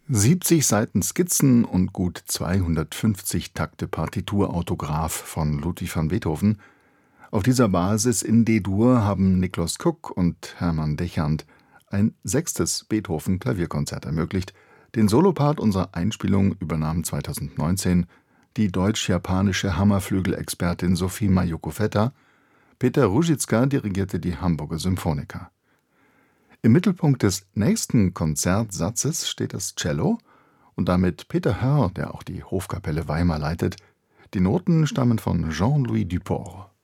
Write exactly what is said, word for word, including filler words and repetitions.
siebzig Seiten Skizzen und gut zweihundertfünfzig Takte Partiturautograph von Ludwig van Beethoven. Auf dieser Basis in D-Dur haben Niklas Cook und Hermann Dechant ein sechstes Beethoven-Klavierkonzert ermöglicht. Den Solopart unserer Einspielung übernahm zweitausendneunzehn die deutsch-japanische Hammerflügelexpertin Sophie Majokufeta. Peter Ruzicka dirigierte die Hamburger Symphoniker. Im Mittelpunkt des nächsten Konzertsatzes steht das Cello und damit Peter Hörr, der auch die Hofkapelle Weimar leitet. Die Noten stammen von Jean-Louis Duport.